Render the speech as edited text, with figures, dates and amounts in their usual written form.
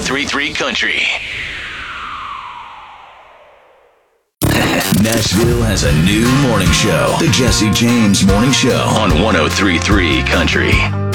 103.3 Country. Nashville has a new morning show. The Jesse James Morning Show on 103.3 Country.